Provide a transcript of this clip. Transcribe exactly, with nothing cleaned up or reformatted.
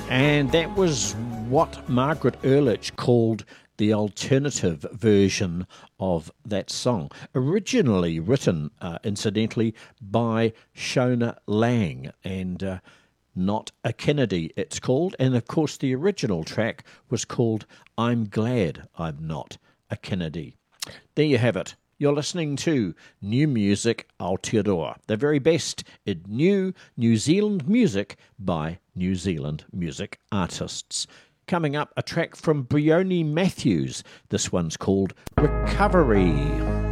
And that was what Margaret Ehrlich called the alternative version of that song, originally written, uh, incidentally, by Shona Lang, and uh, Not a Kennedy, it's called. And of course, the original track was called I'm Glad I'm Not a Kennedy. There you have it. You're listening to New Music Aotearoa, the very best in new New Zealand music by New Zealand music artists. Coming up, a track from Bryony Matthews. This one's called Recovery.